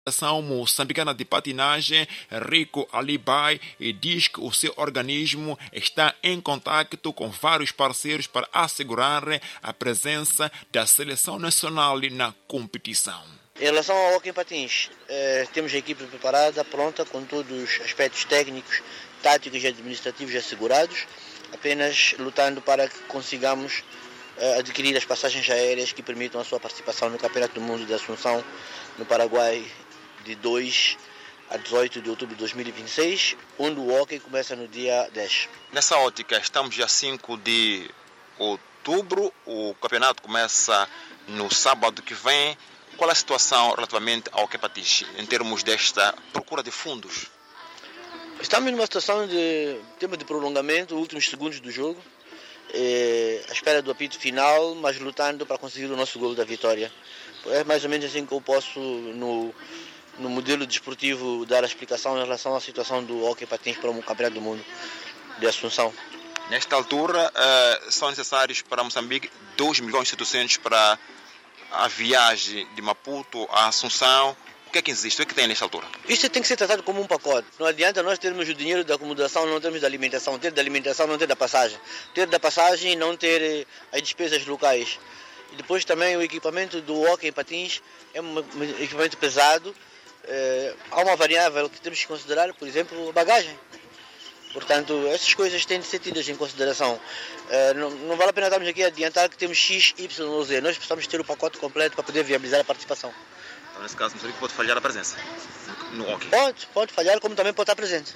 Federação Moçambicana de Patinagem, Rico Alibai, diz que o seu organismo está em contacto com vários parceiros para assegurar a presença da seleção nacional na competição. Em relação ao hóquei em patins, temos a equipe preparada, pronta, com todos os aspectos técnicos, táticos e administrativos assegurados, apenas lutando para que consigamos adquirir as passagens aéreas que permitam a sua participação no Campeonato do Mundo de Assunção, no Paraguai, de 2 a 18 de outubro de 2026, onde o hóquei começa no dia 10. Nessa ótica, estamos dia 5 de outubro, o campeonato começa no sábado que vem. Qual é a situação relativamente ao hóquei patins, em termos desta procura de fundos? Estamos numa situação de tema de prolongamento, últimos segundos do jogo, à espera do apito final, mas lutando para conseguir o nosso golo da vitória. É mais ou menos assim que eu posso, no modelo desportivo, dar a explicação em relação à situação do hóquei patins para o Campeonato do Mundo de Assunção. Nesta altura, são necessários para Moçambique 2.700.000 para a viagem de Maputo a Assunção. O que é que existe? O que tem nesta altura? Isto tem que ser tratado como um pacote. Não adianta nós termos o dinheiro da acomodação, não termos da alimentação, ter da alimentação, não ter da passagem. Ter da passagem e não ter as despesas locais. E depois também o equipamento do hóquei em patins é um equipamento pesado. Há uma variável que temos que considerar, por exemplo, a bagagem. Portanto, essas coisas têm de ser tidas em consideração. Não vale a pena estarmos aqui a adiantar que temos X, Y ou Z. Nós precisamos ter o pacote completo para poder viabilizar a participação. Então, nesse caso, Moçambique pode falhar a presença no hóquei? Pode falhar, como também pode estar presente.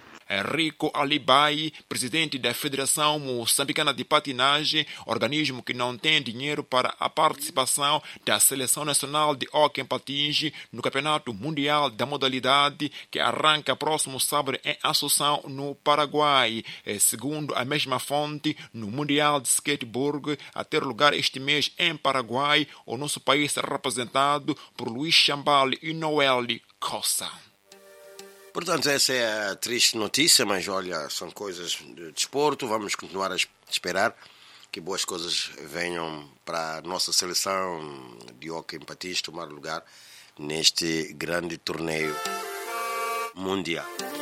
Rico Alibai, presidente da Federação Moçambicana de Patinagem, organismo que não tem dinheiro para a participação da Seleção Nacional de Hóquei em Patins no Campeonato Mundial da modalidade que arranca próximo sábado em Assunção, no Paraguai. Segundo a mesma fonte, no Mundial de Skateboard a ter lugar este mês em Paraguai, o nosso país será representado por Luís Chambali e Noel Costa. Portanto, essa é a triste notícia, mas olha, são coisas de desporto. Vamos continuar a esperar que boas coisas venham para a nossa seleção de hóquei em patins tomar lugar neste grande torneio mundial.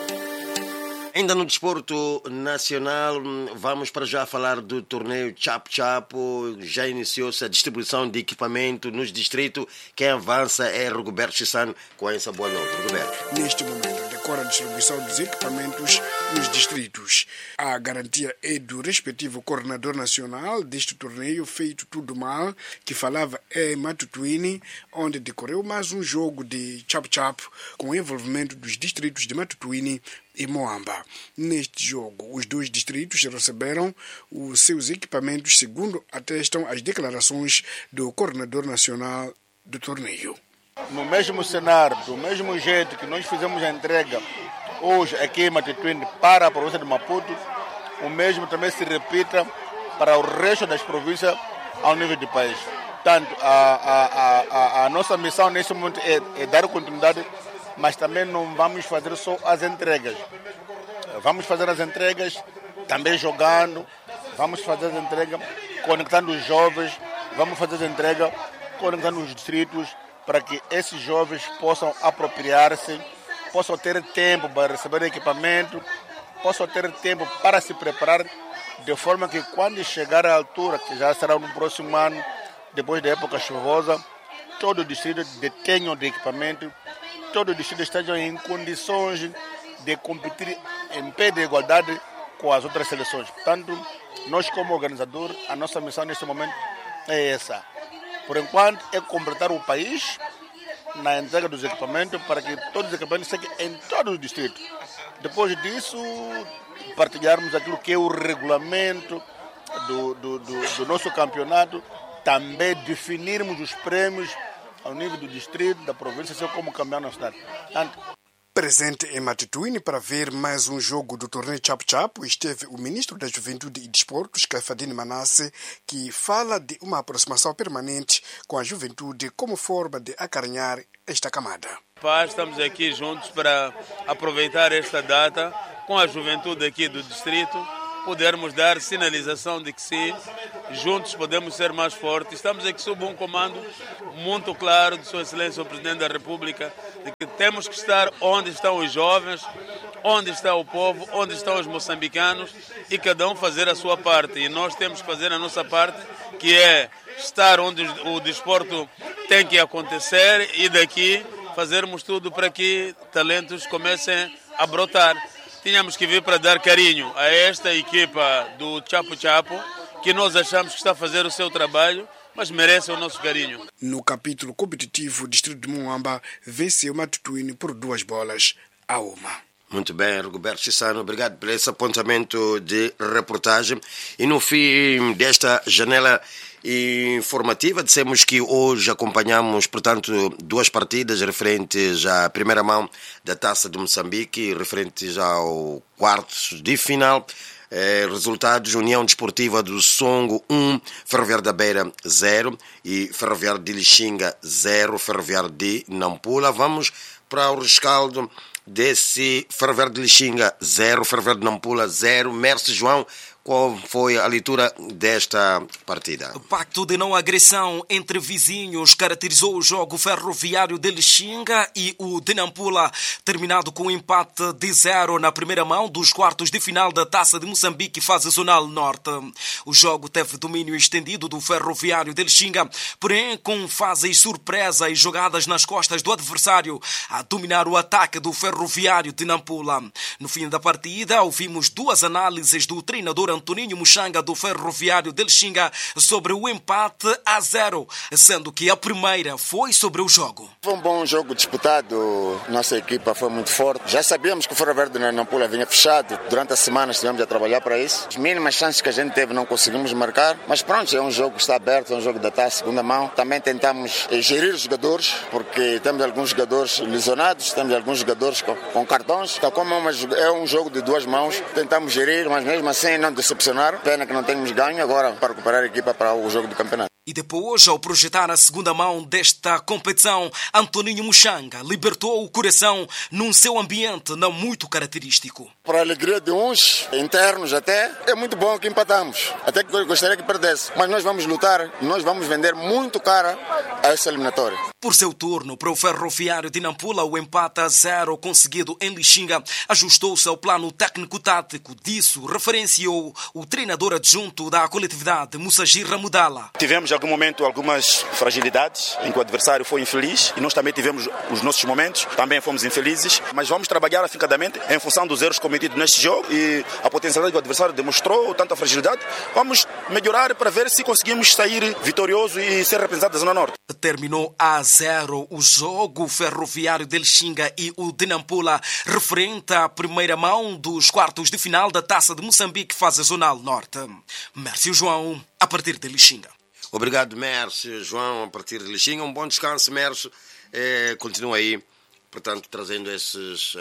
Ainda no desporto nacional, vamos para já falar do torneio Chapo-Chapo. Já iniciou-se a distribuição de equipamento nos distritos. Quem avança é Roberto Chissano com essa boa nota. Roberto. Neste momento, decora a distribuição dos equipamentos nos distritos. A garantia é do respectivo coordenador nacional deste torneio, feito tudo mal, que falava em Matutuíne, onde decorreu mais um jogo de Chapo-Chapo com o envolvimento dos distritos de Matutuíne e Moamba. Neste jogo, os dois distritos receberam os seus equipamentos, segundo atestam as declarações do coordenador nacional do torneio. No mesmo cenário, do mesmo jeito que nós fizemos a entrega hoje aqui em Matutuíne para a província de Maputo, o mesmo também se repita para o resto das províncias ao nível do país. Portanto, a nossa missão nesse momento é dar continuidade, mas também não vamos fazer só as entregas. Vamos fazer as entregas também jogando, vamos fazer as entregas conectando os jovens, vamos fazer as entregas conectando os distritos para que esses jovens possam apropriar-se, possam ter tempo para receber equipamento, possam ter tempo para se preparar, de forma que quando chegar a altura, que já será no próximo ano, depois da época chuvosa, todo o distrito detenha de equipamento, todo o distrito esteja em condições de competir em pé de igualdade com as outras seleções. Portanto, nós como organizador, a nossa missão nesse momento é essa. Por enquanto, é completar o país na entrega dos equipamentos para que todos os equipamentos cheguem em todos os distritos. Depois disso, partilharmos aquilo que é o regulamento do nosso campeonato, também definirmos os prêmios ao nível do distrito, da província, assim como campeão nacional. Presente em Matutuíne para ver mais um jogo do torneio Chapo-Chapo esteve o ministro da Juventude e Desportos, Caifadine Manasse, que fala de uma aproximação permanente com a juventude como forma de acarinhar esta camada. Estamos aqui juntos para aproveitar esta data com a juventude aqui do distrito, podermos dar sinalização de que sim, juntos podemos ser mais fortes. Estamos aqui sob um comando muito claro de Sua Excelência o Presidente da República, de que temos que estar onde estão os jovens, onde está o povo, onde estão os moçambicanos, e cada um fazer a sua parte. E nós temos que fazer a nossa parte, que é estar onde o desporto tem que acontecer, e daqui fazermos tudo para que talentos comecem a brotar. Tínhamos que vir para dar carinho a esta equipa do Chapo Chapo, que nós achamos que está a fazer o seu trabalho, mas merece o nosso carinho. No capítulo competitivo, o distrito de Muamba venceu Matutuine por 2-1. Muito bem, Roberto Chissano, obrigado por esse apontamento de reportagem. E no fim desta janela informativa, dissemos que hoje acompanhamos, portanto, 2 partidas referentes à primeira mão da Taça de Moçambique, referentes ao quartos de final. Resultados: União Desportiva do Songo 1, Ferroviário da Beira 0 e Ferroviário de Lixinga 0, Ferroviário de Nampula. Vamos para o rescaldo desse Ferroviário de Lixinga 0, Ferroviário de Nampula 0. Mércio João, qual foi a leitura desta partida? O pacto de não agressão entre vizinhos caracterizou o jogo Ferroviário de Lixinga e o de Nampula, terminado com um empate de 0 na primeira mão dos quartos de final da Taça de Moçambique, fase zonal norte. O jogo teve domínio estendido do Ferroviário de Lixinga, porém com fases surpresa e jogadas nas costas do adversário a dominar o ataque do Ferroviário de Nampula. No fim da partida, ouvimos 2 análises do treinador Antoninho Muxanga do Ferroviário de Lixinga sobre o empate a 0, sendo que a primeira foi sobre o jogo. Foi um bom jogo disputado, nossa equipa foi muito forte. Já sabíamos que o Ferroviário de Nampula vinha fechado, durante a semana estivemos a trabalhar para isso. As mínimas chances que a gente teve não conseguimos marcar, mas pronto, é um jogo que está aberto, é um jogo da taça, segunda mão. Também tentamos gerir os jogadores, porque temos alguns jogadores lesionados, temos alguns jogadores com cartões, então como é um jogo de 2 mãos, tentamos gerir, mas mesmo assim não decepcionar. Pena que não temos ganho agora para recuperar a equipa para o jogo do campeonato. E depois, ao projetar a segunda mão desta competição, Antoninho Muxanga libertou o coração num seu ambiente não muito característico. Para a alegria de uns, internos até, é muito bom que empatamos. Até que eu gostaria que perdesse. Mas nós vamos lutar, nós vamos vender muito cara a essa eliminatória. Por seu turno, para o Ferroviário de Nampula, o empate a 0 conseguido em Lixinga ajustou-se ao plano técnico-tático. Disso referenciou o treinador adjunto da coletividade, Musagir Ramudala. Tivemos em algum momento algumas fragilidades em que o adversário foi infeliz e nós também tivemos os nossos momentos, também fomos infelizes, mas vamos trabalhar afincadamente em função dos erros cometidos neste jogo e a potencialidade que o adversário demonstrou, tanta fragilidade. Vamos melhorar para ver se conseguimos sair vitorioso e ser representado da Zona Norte. Terminou a 0 o jogo Ferroviário de Lixinga e o de Nampula, referente à primeira mão dos quartos de final da Taça de Moçambique, fase zonal norte. Mércio João, a partir de Lixinga. Obrigado, Mércio João, a partir de Lixinga. Um bom descanso, Mércio. Continua aí, portanto, trazendo essas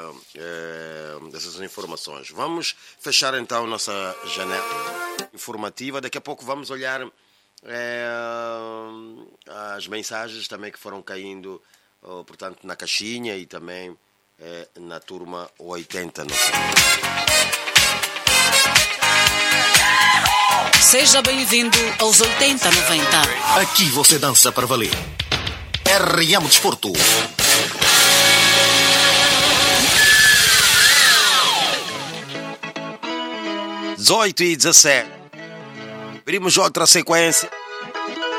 informações. Vamos fechar então nossa janela informativa. Daqui a pouco vamos olhar as mensagens também que foram caindo, portanto, na caixinha e também na turma 80. Seja bem-vindo aos 8090. Aqui você dança para valer. RM Desporto. (18:17). Abrimos outra sequência